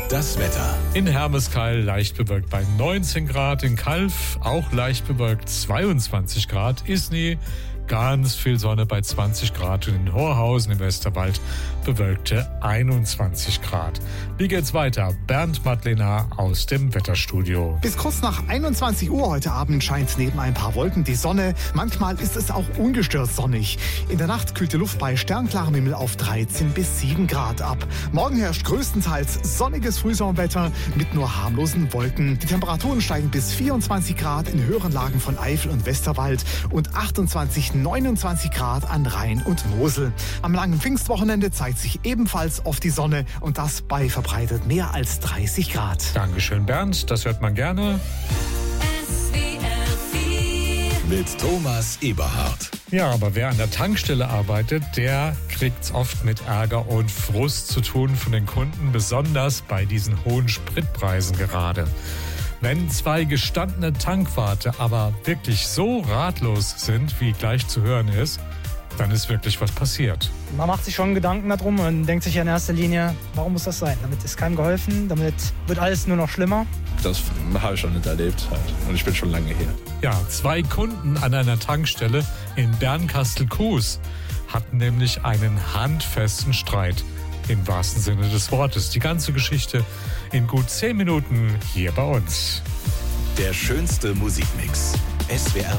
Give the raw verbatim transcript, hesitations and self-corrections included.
Das Wetter. In Hermeskeil leicht bewölkt bei neunzehn Grad, in Calw auch leicht bewölkt zweiundzwanzig Grad, Isny ganz viel Sonne bei zwanzig Grad und in Horhausen im Westerwald bewölkte einundzwanzig Grad. Wie geht's weiter? Bernd Madlener aus dem Wetterstudio. Bis kurz nach einundzwanzig Uhr heute Abend scheint neben ein paar Wolken die Sonne. Manchmal ist es auch ungestört sonnig. In der Nacht kühlt die Luft bei sternklarem Himmel auf dreizehn bis sieben Grad ab. Morgen herrscht größtenteils sonniges Frühsommerwetter mit nur harmlosen Wolken. Die Temperaturen steigen bis vierundzwanzig Grad in höheren Lagen von Eifel und Westerwald und achtundzwanzig, neunundzwanzig Grad an Rhein und Mosel. Am langen Pfingstwochenende zeigt sich ebenfalls oft die Sonne und das bei verbreitet mehr als dreißig Grad. Dankeschön, Bernd, das hört man gerne. Mit Thomas Eberhardt. Ja, aber wer an der Tankstelle arbeitet, der kriegt's oft mit Ärger und Frust zu tun von den Kunden, besonders bei diesen hohen Spritpreisen gerade. Wenn zwei gestandene Tankwarte aber wirklich so ratlos sind, wie gleich zu hören ist, dann ist wirklich was passiert. Man macht sich schon Gedanken darum und denkt sich in erster Linie, warum muss das sein? Damit ist keinem geholfen, damit wird alles nur noch schlimmer. Das habe ich schon nicht erlebt halt. Und ich bin schon lange hier. Ja, zwei Kunden an einer Tankstelle in Bernkastel-Kues hatten nämlich einen handfesten Streit. Im wahrsten Sinne des Wortes. Die ganze Geschichte in gut zehn Minuten hier bei uns. Der schönste Musikmix. S W R